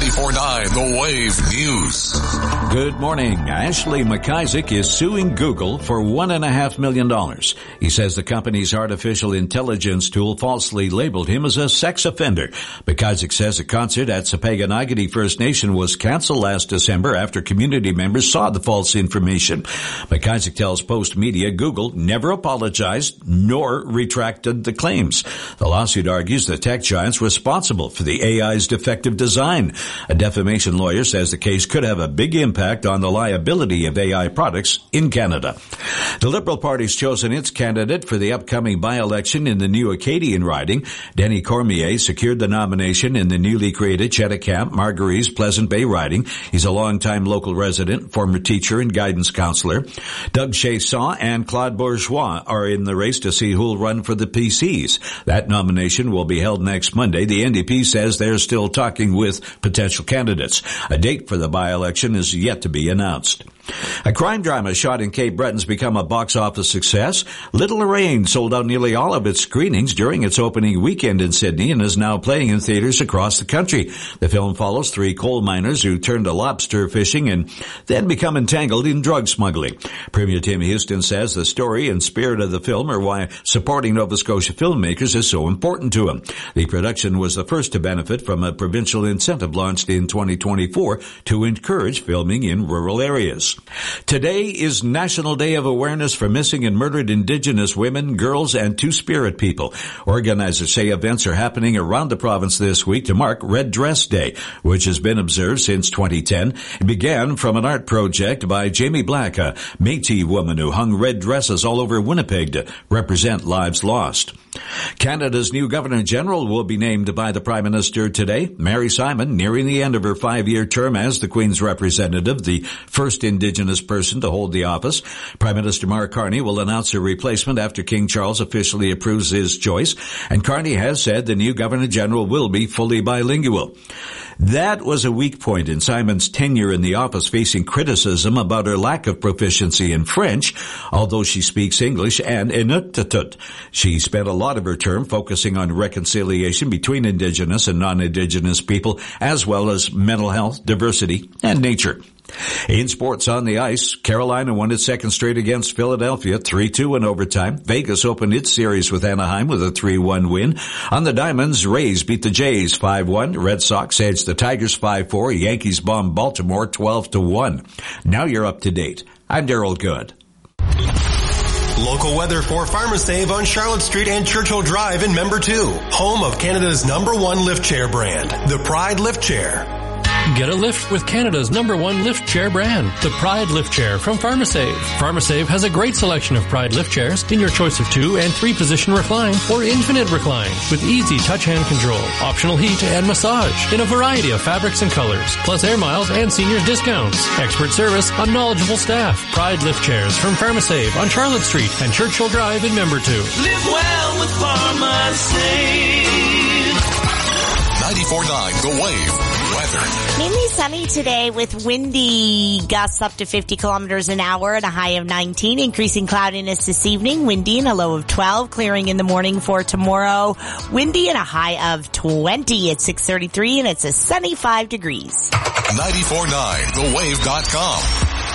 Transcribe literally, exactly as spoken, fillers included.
ninety-four point nine The Wave News. Good morning. Ashley McIsaac is suing Google for one and a half million dollars. He says the company's artificial intelligence tool falsely labeled him as a sex offender. McIsaac says a concert at Sapaganaggity First Nation was canceled last December after community members saw the false information. McIsaac tells Post Media Google never apologized nor retracted the claims. The lawsuit argues the tech giant's responsible for the A I's defective design. A defamation lawyer says the case could have a big impact on the liability of A I products in Canada. The Liberal Party's chosen its candidate for the upcoming by-election in the new Acadian riding. Denny Cormier secured the nomination in the newly created Cheticamp Margaries Pleasant Bay riding. He's a longtime local resident, former teacher and guidance counselor. Doug Chasson and Claude Bourgeois are in the race to see who'll run for the P Cs. That nomination will be held next Monday. The N D P says they're still talking with potential candidates. A date for the by-election is yet to be announced. A crime drama shot in Cape Breton's become a box office success. Little Lorraine sold out nearly all of its screenings during its opening weekend in Sydney and is now playing in theaters across the country. The film follows three coal miners who turn to lobster fishing and then become entangled in drug smuggling. Premier Tim Houston says the story and spirit of the film are why supporting Nova Scotia filmmakers is so important to him. The production was the first to benefit from a provincial incentive launched in twenty twenty-four to encourage filming in rural areas. Today is National Day of Awareness for Missing and Murdered Indigenous Women, Girls, and Two-Spirit People. Organizers say events are happening around the province this week to mark Red Dress Day, which has been observed since twenty ten. It began from an art project by Jamie Black, a Métis woman who hung red dresses all over Winnipeg to represent lives lost. Canada's new Governor-General will be named by the Prime Minister today. Mary Simon, nearing the end of her five-year term as the Queen's representative, the first Indigenous person to hold the office. Prime Minister Mark Carney will announce her replacement after King Charles officially approves his choice, and Carney has said the new Governor-General will be fully bilingual. That was a weak point in Simon's tenure in the office, facing criticism about her lack of proficiency in French, although she speaks English and Inuktitut. She spent a lot of her term focusing on reconciliation between Indigenous and non-Indigenous people, as well as mental health, diversity, and nature. In sports on the ice, Carolina won its second straight against Philadelphia, three two in overtime. Vegas opened its series with Anaheim with a three one win. On the Diamonds, Rays beat the Jays five one. Red Sox edged the Tigers five four. Yankees bombed Baltimore twelve to one. Now you're up to date. I'm Daryl Good. Local weather for PharmaSave on Charlotte Street and Churchill Drive in Member two. Home of Canada's number one lift chair brand, the Pride Lift Chair. Get a lift with Canada's number one lift chair brand, the Pride Lift Chair from PharmaSave. PharmaSave has a great selection of Pride lift chairs in your choice of two and three position recline or infinite recline with easy touch hand control, optional heat and massage in a variety of fabrics and colors, plus air miles and seniors discounts. Expert service on knowledgeable staff. Pride lift chairs from PharmaSave on Charlotte Street and Churchill Drive in Member two. Live well with PharmaSave. ninety-four point nine The Wave. Weather. Mainly sunny today with windy gusts up to fifty kilometers an hour and a high of nineteen. Increasing cloudiness this evening. Windy and a low of twelve. Clearing in the morning for tomorrow. Windy and a high of twenty at six thirty-three, and it's a sunny five degrees. ninety-four point nine The Wave dot com.